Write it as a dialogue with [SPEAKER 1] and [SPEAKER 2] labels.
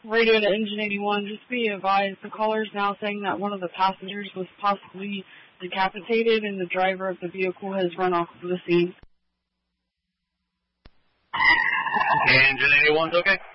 [SPEAKER 1] Radio to Engine 81, just be advised, the caller is now saying that one of the passengers was possibly decapitated and the driver of the vehicle has run off the scene.
[SPEAKER 2] Engine 81's okay?